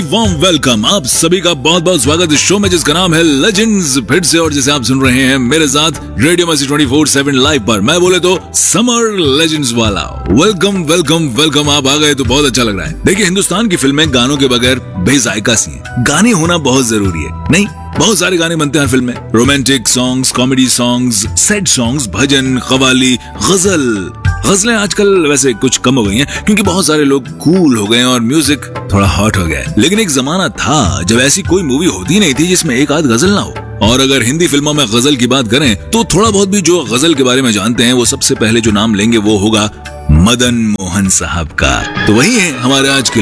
Warm welcome, आप सभी का बहुत बहुत स्वागत इस शो में जिसका नाम है लेजेंड्स फिर से। और जैसे आप सुन रहे हैं मेरे साथ रेडियो मस्ती 24/7 लाइव पर, मैं बोले तो समर लेजेंड्स वाला। वेलकम वेलकम वेलकम, आप आ गए तो बहुत अच्छा लग रहा है। देखिए, हिंदुस्तान की फिल्में गानों के बगैर बेजायका सी हैं। गाने होना बहुत जरूरी है, नहीं? बहुत सारे गाने बनते हैं हर फिल्म में, romantic songs, comedy songs, sad songs, भजन, कव्वाली, गजल। गजलें आजकल वैसे कुछ कम हो गई हैं क्योंकि बहुत सारे लोग कूल हो गए हैं और म्यूजिक थोड़ा हॉट हो गया है। लेकिन एक जमाना था जब ऐसी कोई मूवी होती नहीं थी जिसमें एक आध गजल ना हो। और अगर हिंदी फिल्मों में गजल की बात करें तो थोड़ा बहुत भी जो गजल के बारे में जानते हैं वो सबसे पहले जो नाम लेंगे वो होगा मदन मोहन साहब का। तो वही है हमारे आज के